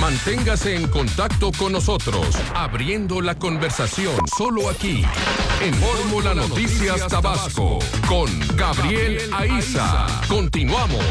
Manténgase en contacto con nosotros, abriendo la conversación solo aquí, en Fórmula Noticias Tabasco, con Gabriel Aiza. Continuamos.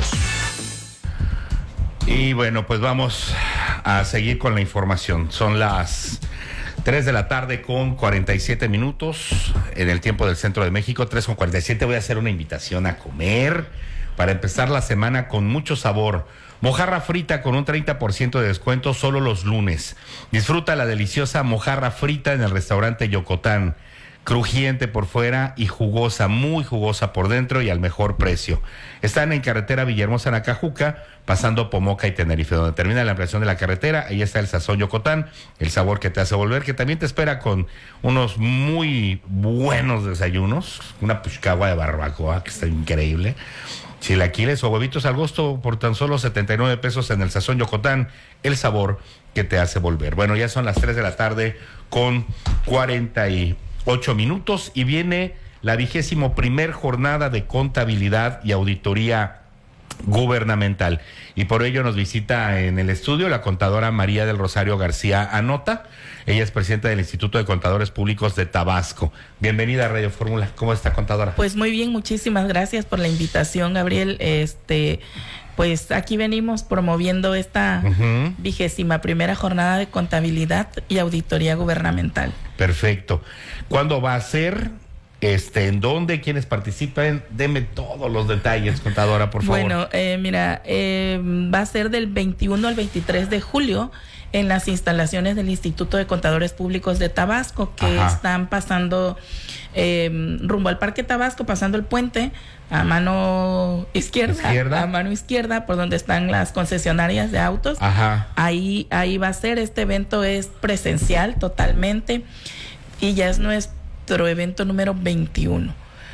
Y bueno, pues vamos a seguir con la información. Son las 3 de la tarde con 47 minutos en el tiempo del centro de México, 3:47. Voy a hacer una invitación a comer para empezar la semana con mucho sabor. Mojarra frita con un 30% de descuento solo los lunes. Disfruta la deliciosa mojarra frita en el restaurante Yocotán. Crujiente por fuera y jugosa, muy jugosa por dentro y al mejor precio. Están en carretera Villahermosa, Nacajuca, pasando Pomoca y Tenerife. Donde termina la ampliación de la carretera, ahí está el Sazón Yocotán, el sabor que te hace volver, que también te espera con unos muy buenos desayunos. Una puchcagua de barbacoa, que está increíble. Chilaquiles o huevitos al gusto por tan solo 79 pesos en el Sazón Yocotán, el sabor que te hace volver. Bueno, ya son las 3 de la tarde con 48 minutos y viene la 21ª jornada de contabilidad y auditoría gubernamental. Y por ello nos visita en el estudio la contadora María del Rosario García Anota. Ella es presidenta del Instituto de Contadores Públicos de Tabasco. Bienvenida a Radio Fórmula. ¿Cómo está, contadora? Pues muy bien, muchísimas gracias por la invitación, Gabriel. Pues aquí venimos promoviendo esta 21ª jornada de contabilidad y auditoría gubernamental. Perfecto. ¿Cuándo va a ser? ¿En dónde? ¿Quiénes participan? Deme todos los detalles, contadora, por favor. Bueno, va a ser del 21 al 23 de julio en las instalaciones del Instituto de Contadores Públicos de Tabasco, que están pasando rumbo al Parque Tabasco, pasando el puente a mano izquierda, por donde están las concesionarias de autos. Ahí va a ser. Este evento es presencial totalmente y ya es nuestro evento número 21.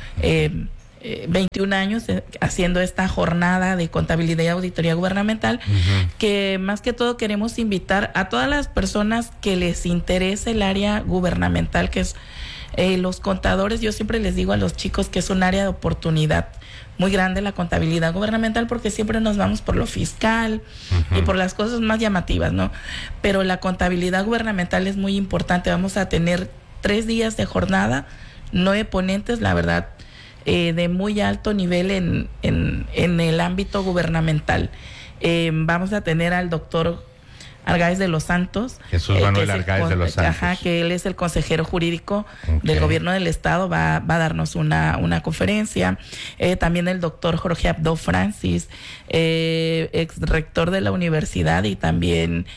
21 años haciendo esta jornada de contabilidad y auditoría gubernamental, que más que todo queremos invitar a todas las personas que les interese el área gubernamental, que es los contadores. Yo siempre les digo a los chicos que es un área de oportunidad muy grande la contabilidad gubernamental, porque siempre nos vamos por lo fiscal y por las cosas más llamativas, ¿no? Pero la contabilidad gubernamental es muy importante. Vamos a tener 3 días de jornada, 9 ponentes, la verdad, de muy alto nivel en el ámbito gubernamental. Vamos a tener al doctor Argáez de los Santos. Jesús Manuel Argáez de los Santos. Que él es el consejero jurídico del gobierno del estado, va a darnos una conferencia. También el doctor Jorge Abdo Francis, ex rector de la universidad, y también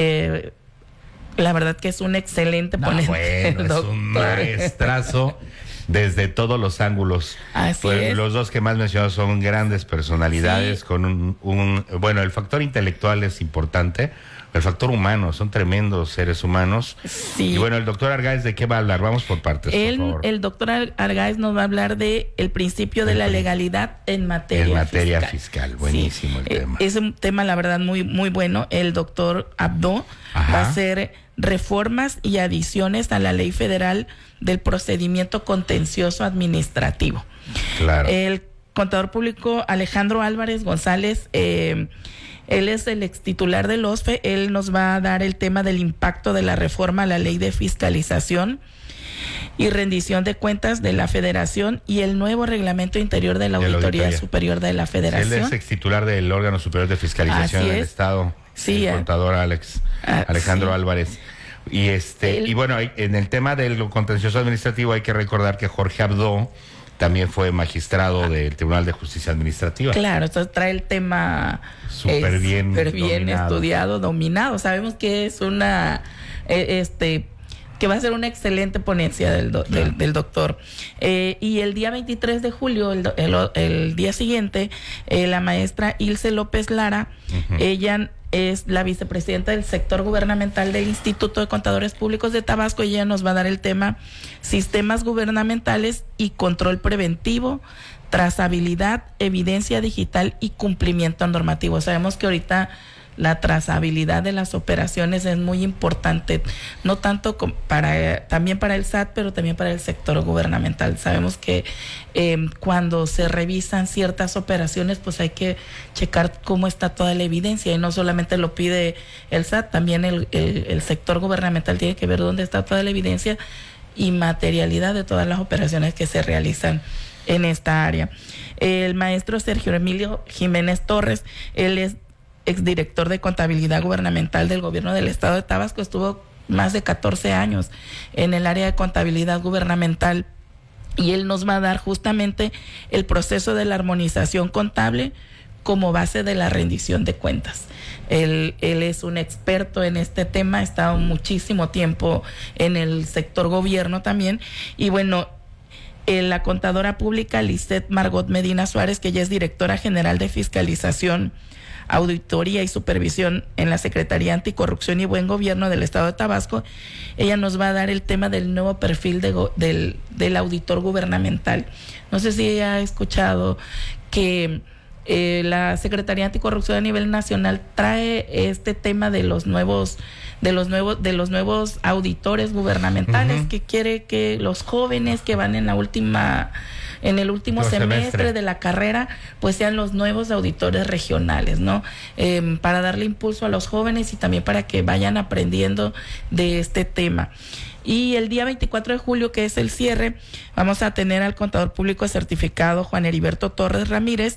la verdad que es un excelente ponente. Bueno, es un maestrazo desde todos los ángulos. Así es. Los dos que más mencionó son grandes personalidades, con bueno, el factor intelectual es importante, el factor humano, son tremendos seres humanos. Sí. Y bueno, el doctor Argáez, ¿de qué va a hablar? Vamos por partes, por favor. El doctor Argáez nos va a hablar de el principio de la legalidad en materia fiscal. Buenísimo el tema. Es un tema, la verdad, muy, muy bueno. El doctor Abdo va a hacer reformas y adiciones a la Ley Federal del Procedimiento Contencioso Administrativo. Claro. El contador público Alejandro Álvarez González, él es el ex titular del OSFE. Él nos va a dar el tema del impacto de la reforma a la Ley de Fiscalización y Rendición de Cuentas de la Federación y el nuevo reglamento interior de la Auditoría Superior de la Federación. Él es ex titular del órgano superior de fiscalización del Estado. Sí, el contador Alejandro Álvarez. Y bueno, en el tema del contencioso administrativo hay que recordar que Jorge Abdo también fue magistrado del Tribunal de Justicia Administrativa. Claro, entonces trae el tema súper bien estudiado, dominado. Sabemos que es que va a ser una excelente ponencia del doctor. Y el día 23 de julio, el día siguiente, la maestra Ilse López Lara, ella es la vicepresidenta del sector gubernamental del Instituto de Contadores Públicos de Tabasco. Ella nos va a dar el tema sistemas gubernamentales y control preventivo, trazabilidad, evidencia digital y cumplimiento normativo. Sabemos que ahorita la trazabilidad de las operaciones es muy importante, no tanto también para el SAT, pero también para el sector gubernamental. Sabemos que cuando se revisan ciertas operaciones, pues hay que checar cómo está toda la evidencia, y no solamente lo pide el SAT, también el sector gubernamental tiene que ver dónde está toda la evidencia y materialidad de todas las operaciones que se realizan en esta área. El maestro Sergio Emilio Jiménez Torres, él es exdirector de contabilidad gubernamental del gobierno del estado de Tabasco, estuvo más de 14 años en el área de contabilidad gubernamental, y él nos va a dar justamente el proceso de la armonización contable como base de la rendición de cuentas. Él es un experto en este tema, ha estado muchísimo tiempo en el sector gobierno también, y bueno, la contadora pública Lisette Margot Medina Suárez, que ella es directora general de fiscalización, auditoría y supervisión en la Secretaría Anticorrupción y Buen Gobierno del estado de Tabasco, ella nos va a dar el tema del nuevo perfil del auditor gubernamental. No sé si ella ha escuchado que la Secretaría Anticorrupción a nivel nacional trae este tema de los nuevos auditores gubernamentales, que quiere que los jóvenes que van en el último semestre de la carrera, pues sean los nuevos auditores regionales, ¿no? Para darle impulso a los jóvenes y también para que vayan aprendiendo de este tema. Y el día 24 de julio, que es el cierre, vamos a tener al contador público certificado Juan Heriberto Torres Ramírez.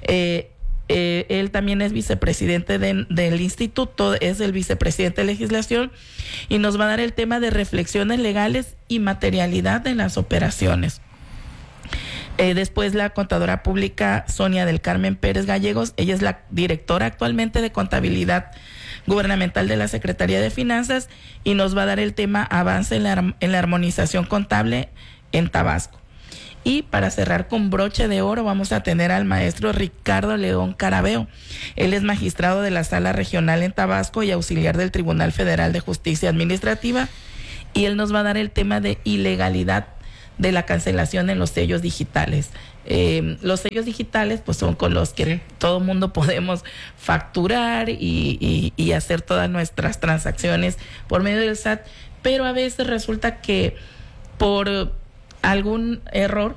Él también es vicepresidente del instituto, es el vicepresidente de legislación, y nos va a dar el tema de reflexiones legales y materialidad de las operaciones. Después la contadora pública Sonia del Carmen Pérez Gallegos, ella es la directora actualmente de contabilidad gubernamental de la Secretaría de Finanzas, y nos va a dar el tema avance en la armonización contable en Tabasco. Y para cerrar con broche de oro, vamos a tener al maestro Ricardo León Carabeo. Él es magistrado de la Sala Regional en Tabasco y auxiliar del Tribunal Federal de Justicia Administrativa, y él nos va a dar el tema de ilegalidad de la cancelación en los sellos digitales. Los sellos digitales pues son con los que todo mundo podemos facturar y hacer todas nuestras transacciones por medio del SAT, pero a veces resulta que por algún error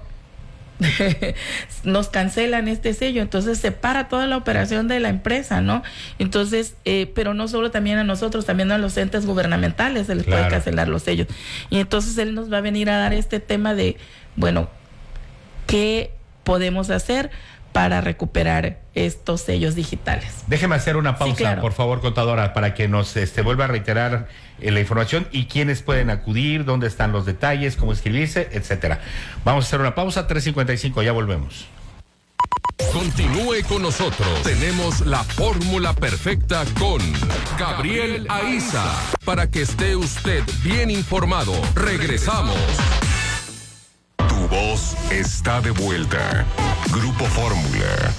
nos cancelan este sello, entonces se para toda la operación de la empresa, ¿no? Entonces, pero no solo también a nosotros, también a los entes gubernamentales se les puede cancelar los sellos. Y entonces él nos va a venir a dar este tema de, bueno, ¿qué podemos hacer para recuperar estos sellos digitales? Déjeme hacer una pausa, sí, claro, por favor, contadora, para que nos vuelva a reiterar la información y quiénes pueden acudir, dónde están los detalles, cómo inscribirse, etcétera. Vamos a hacer una pausa, 3:55, ya volvemos. Continúe con nosotros. Tenemos la fórmula perfecta con Gabriel Aiza, para que esté usted bien informado. Regresamos. Tu voz está de vuelta. Grupo Fórmula.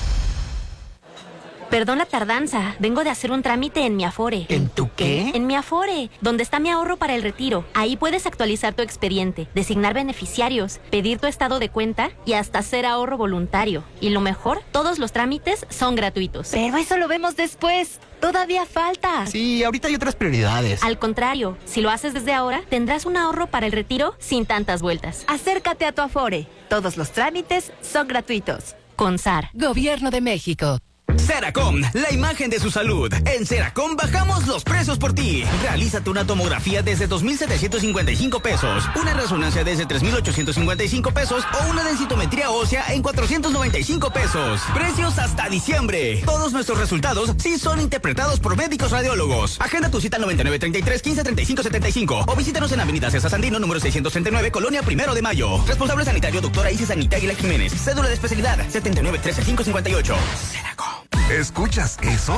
Perdón la tardanza, vengo de hacer un trámite en mi Afore. ¿En tu qué? En mi Afore, donde está mi ahorro para el retiro. Ahí puedes actualizar tu expediente, designar beneficiarios, pedir tu estado de cuenta y hasta hacer ahorro voluntario. Y lo mejor, todos los trámites son gratuitos. Pero eso lo vemos después. Todavía falta. Sí, ahorita hay otras prioridades. Al contrario, si lo haces desde ahora, tendrás un ahorro para el retiro sin tantas vueltas. Acércate a tu Afore. Todos los trámites son gratuitos. Con SAR. Gobierno de México. Seracom, la imagen de su salud. En Seracom bajamos los precios por ti. Realízate una tomografía desde 2,755 pesos, una resonancia desde 3,855 pesos o una densitometría ósea en 495 pesos. Precios hasta diciembre. Todos nuestros resultados sí son interpretados por médicos radiólogos. Agenda tu cita al 9933-153575 o visítanos en Avenida César Sandino, número 639, Colonia Primero de Mayo. Responsable sanitario, doctora Isis Anita Aguilar Jiménez. Cédula de especialidad, 7913558. Seracom. ¿Escuchas eso?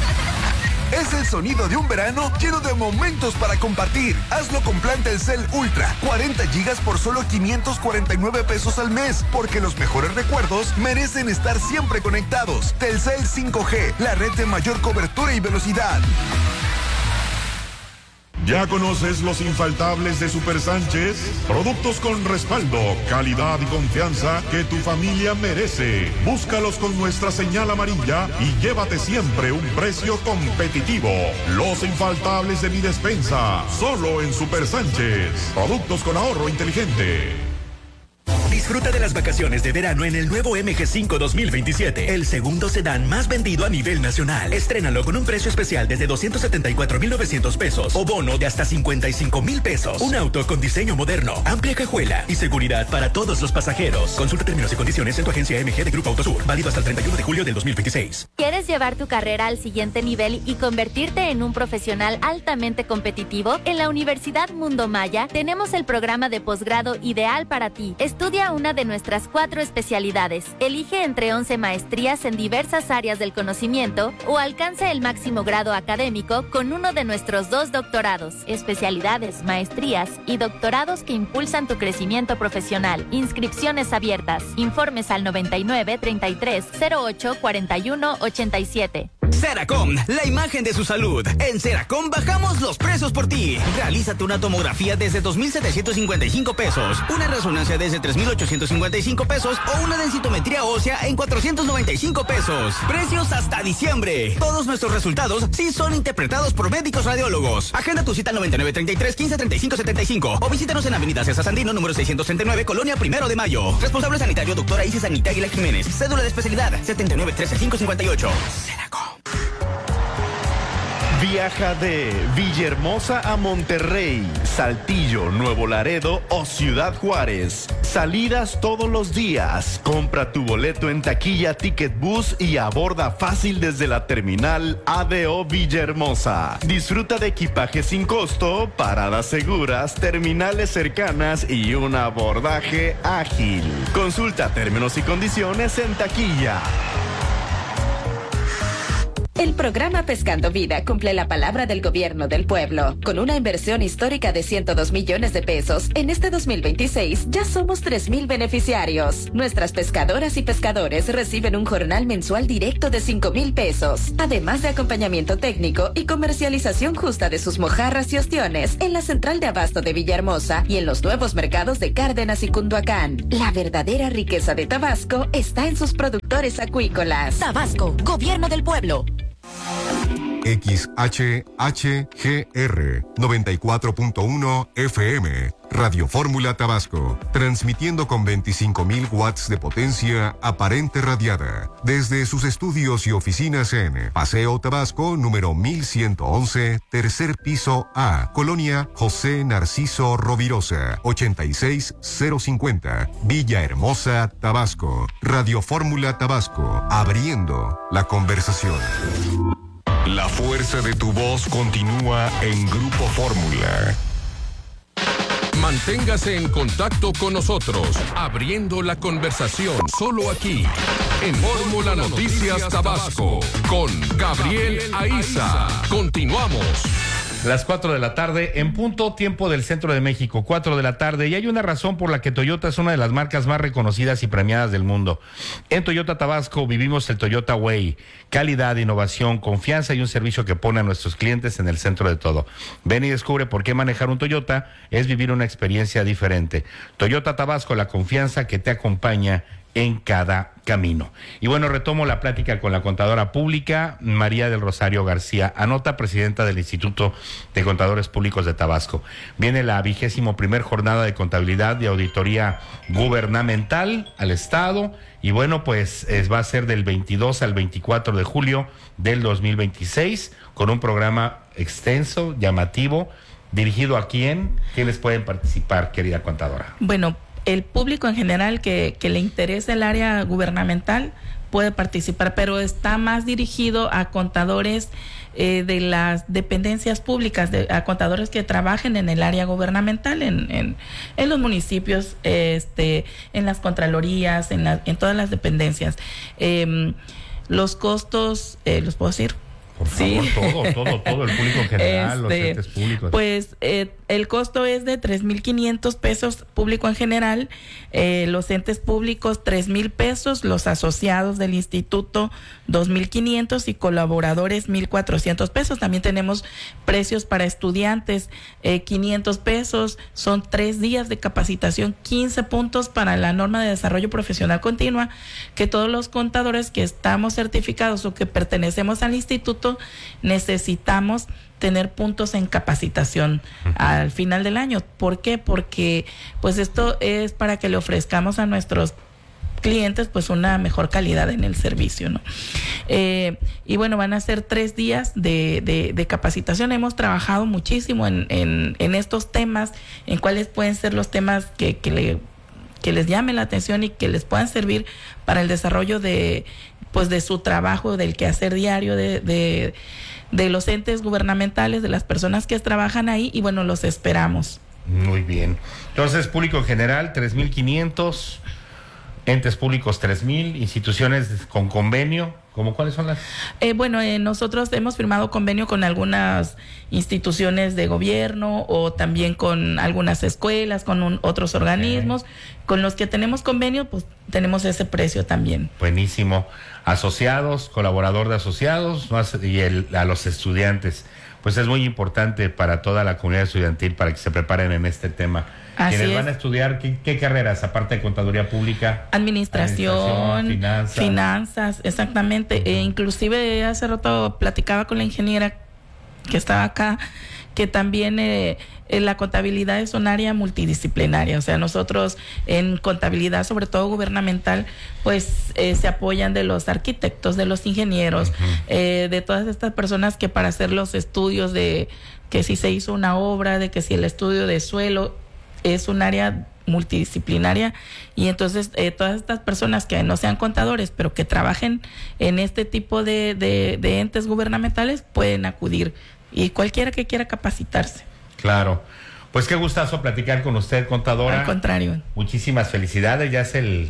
Es el sonido de un verano lleno de momentos para compartir. Hazlo con plan Telcel Ultra, 40 gigas por solo 549 pesos al mes, porque los mejores recuerdos merecen estar siempre conectados. Telcel 5G, la red de mayor cobertura y velocidad. ¿Ya conoces los infaltables de Super Sánchez? Productos con respaldo, calidad y confianza que tu familia merece. Búscalos con nuestra señal amarilla y llévate siempre un precio competitivo. Los infaltables de mi despensa, solo en Super Sánchez. Productos con ahorro inteligente. Disfruta de las vacaciones de verano en el nuevo MG5 2027, el segundo sedán más vendido a nivel nacional. Estrénalo con un precio especial desde 274,900 pesos o bono de hasta 55,000 pesos. Un auto con diseño moderno, amplia cajuela y seguridad para todos los pasajeros. Consulta términos y condiciones en tu agencia MG de Grupo Autosur, válido hasta el 31 de julio del 2026. ¿Quieres llevar tu carrera al siguiente nivel y convertirte en un profesional altamente competitivo? En la Universidad Mundo Maya tenemos el programa de posgrado ideal para ti. Estudia una de nuestras 4 especialidades. Elige entre 11 maestrías en diversas áreas del conocimiento o alcance el máximo grado académico con uno de nuestros 2 doctorados, especialidades, maestrías y doctorados que impulsan tu crecimiento profesional. Inscripciones abiertas. Informes al 99 33 08 41 87. Seracom, la imagen de su salud. En Seracom bajamos los precios por ti. Realízate una tomografía desde 2,755 pesos, una resonancia desde 3,855 pesos o una densitometría ósea en 495 pesos. Precios hasta diciembre. Todos nuestros resultados sí son interpretados por médicos radiólogos. Agenda tu cita al 99 33 15 35 75 o visítanos en Avenida César Sandino, número 639, Colonia 1 de Mayo. Responsable sanitario, doctora Isis Anita Aguilar Jiménez. Cédula de especialidad 79 13 558. Seracom. Viaja de Villahermosa a Monterrey, Saltillo, Nuevo Laredo o Ciudad Juárez. Salidas todos los días. Compra tu boleto en taquilla Ticket Bus y aborda fácil desde la terminal ADO Villahermosa. Disfruta de equipaje sin costo, paradas seguras, terminales cercanas y un abordaje ágil. Consulta términos y condiciones en taquilla. El programa Pescando Vida cumple la palabra del gobierno del pueblo. Con una inversión histórica de 102 millones de pesos, en este 2026 ya somos 3,000 beneficiarios. Nuestras pescadoras y pescadores reciben un jornal mensual directo de 5,000 pesos, además de acompañamiento técnico y comercialización justa de sus mojarras y ostiones en la central de abasto de Villahermosa y en los nuevos mercados de Cárdenas y Cunduacán. La verdadera riqueza de Tabasco está en sus productores acuícolas. Tabasco, gobierno del pueblo. XHHGR 94.1 FM, Radio Fórmula Tabasco, transmitiendo con 25,000 watts de potencia aparente radiada, desde sus estudios y oficinas en Paseo Tabasco, número 1111, tercer piso A, Colonia José Narciso Rovirosa, 86050, Villahermosa, Tabasco. Radio Fórmula Tabasco, abriendo la conversación. La fuerza de tu voz continúa en Grupo Fórmula. Manténgase en contacto con nosotros, abriendo la conversación solo aquí, en Fórmula Noticias Tabasco, con Gabriel Aiza. Continuamos. Las 4 de la tarde, en punto tiempo del centro de México, 4 de la tarde, y hay una razón por la que Toyota es una de las marcas más reconocidas y premiadas del mundo. En Toyota Tabasco vivimos el Toyota Way, calidad, innovación, confianza y un servicio que pone a nuestros clientes en el centro de todo. Ven y descubre por qué manejar un Toyota es vivir una experiencia diferente. Toyota Tabasco, la confianza que te acompaña en cada camino. Y bueno, retomo la plática con la contadora pública María del Rosario García Anota, presidenta del Instituto de Contadores Públicos de Tabasco. Viene la 21ª jornada de contabilidad y auditoría gubernamental al Estado, y bueno, pues va a ser del 22 al 24 de julio del 2026, con un programa extenso, llamativo, dirigido a ¿quiénes pueden participar, querida contadora? Bueno, el público en general que le interesa el área gubernamental puede participar, pero está más dirigido a contadores de las dependencias públicas, a contadores que trabajen en el área gubernamental, en los municipios, en las contralorías, en todas las dependencias. Los costos, ¿los puedo decir? Por favor, todo el público en general, los entes públicos. Pues el costo es de 3,500 pesos público en general, los entes públicos 3,000 pesos, los asociados del instituto 2,500 y colaboradores 1,400 pesos. También tenemos precios para estudiantes, 500 pesos, son 3 días de capacitación, 15 puntos para la norma de desarrollo profesional continua, que todos los contadores que estamos certificados o que pertenecemos al instituto necesitamos tener puntos en capacitación al final del año. ¿Por qué? Porque pues esto es para que le ofrezcamos a nuestros clientes pues una mejor calidad en el servicio, ¿no? Y bueno, van a ser 3 días de capacitación. Hemos trabajado muchísimo en estos temas, en cuáles pueden ser los temas que les llame la atención y que les puedan servir para el desarrollo de su trabajo, del quehacer diario de los entes gubernamentales, de las personas que trabajan ahí, y bueno, los esperamos. Muy bien. Entonces, público en general, 3,500, entes públicos 3,000, instituciones con convenio, ¿cómo cuáles son las? Nosotros hemos firmado convenio con algunas instituciones de gobierno o también con algunas escuelas, con otros organismos. Con los que tenemos convenio, pues tenemos ese precio también. Buenísimo. Asociados, colaborador de asociados y a los estudiantes. Pues es muy importante para toda la comunidad estudiantil para que se preparen en este tema. Quienes van a estudiar, ¿qué carreras? Aparte de contaduría pública. Administración, finanzas, exactamente. Inclusive hace rato platicaba con la ingeniera que estaba acá, que también la contabilidad es un área multidisciplinaria. O sea, nosotros en contabilidad, sobre todo gubernamental, pues se apoyan de los arquitectos, de los ingenieros, de todas estas personas que para hacer los estudios de que si se hizo una obra, de que si el estudio de suelo, es un área multidisciplinaria, y entonces todas estas personas que no sean contadores pero que trabajen en este tipo de entes gubernamentales pueden acudir, y cualquiera que quiera capacitarse. Claro, pues qué gustazo platicar con usted, contadora. Al contrario. Muchísimas felicidades, ya es el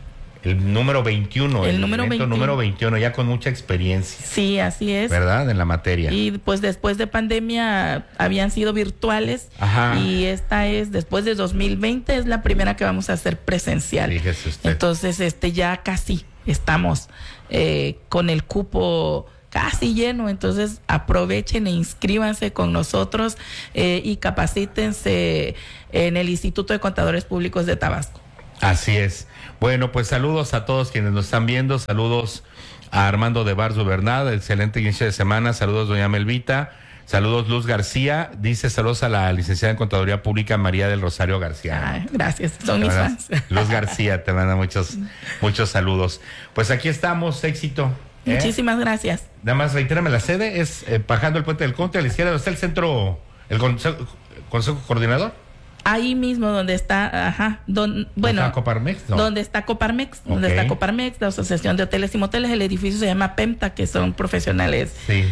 número 21, el número 21, ya con mucha experiencia. Sí, así es. ¿Verdad? En la materia. Y pues después de pandemia habían sido virtuales. Ajá. Y esta es, después de 2020, es la primera que vamos a hacer presencial. Fíjese usted. Entonces, ya casi estamos con el cupo casi lleno, entonces aprovechen e inscríbanse con nosotros y capacítense en el Instituto de Contadores Públicos de Tabasco. Así es. Bueno, pues saludos a todos quienes nos están viendo, saludos a Armando de Barzo Bernal, excelente inicio de semana, saludos doña Melvita, saludos Luz García, dice saludos a la licenciada en Contaduría Pública María del Rosario García. Ay, gracias, son mis fans. Luz García te manda muchos saludos. Pues aquí estamos, éxito. Muchísimas gracias. Nada más reitérame la sede, es bajando el Puente del Conte, a la izquierda está el centro, el consejo coordinador. Ahí mismo donde está, ¿Dónde está Coparmex? No. Donde está Coparmex, la Asociación de Hoteles y Moteles. El edificio se llama PEMTA, que son profesionales. Sí.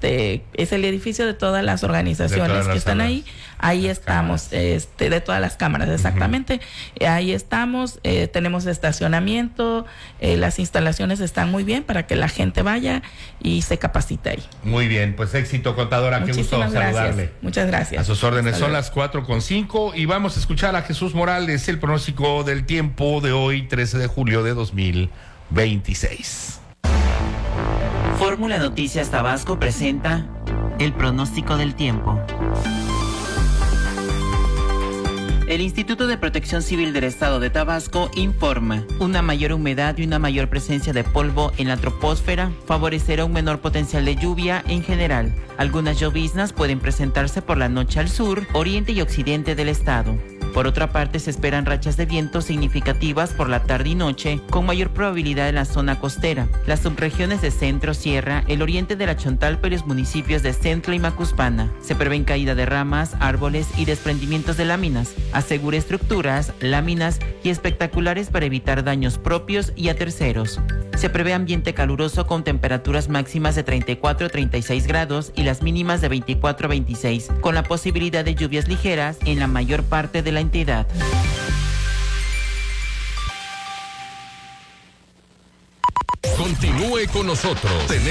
Es el edificio de todas las organizaciones que están ahí. Ahí estamos, de todas las cámaras, exactamente. Ahí estamos, tenemos estacionamiento, las instalaciones están muy bien para que la gente vaya y se capacite ahí. Muy bien, pues éxito, contadora, qué gusto saludarle. Muchas gracias. A sus órdenes, son las 4:05 y vamos a escuchar a Jesús Morales, el pronóstico del tiempo de hoy, 13 de julio de 2026. Fórmula Noticias Tabasco presenta el pronóstico del tiempo. El Instituto de Protección Civil del Estado de Tabasco informa: una mayor humedad y una mayor presencia de polvo en la troposfera favorecerá un menor potencial de lluvia en general. Algunas lloviznas pueden presentarse por la noche al sur, oriente y occidente del estado. Por otra parte, se esperan rachas de viento significativas por la tarde y noche, con mayor probabilidad en la zona costera, las subregiones de Centro, Sierra, el oriente de la Chontalpa y los municipios de Centla y Macuspana. Se prevén caída de ramas, árboles y desprendimientos de láminas. Asegure estructuras, láminas y espectaculares para evitar daños propios y a terceros. Se prevé ambiente caluroso con temperaturas máximas de 34 a 36 grados y las mínimas de 24 a 26, con la posibilidad de lluvias ligeras en la mayor parte de la entidad. Continúe con nosotros.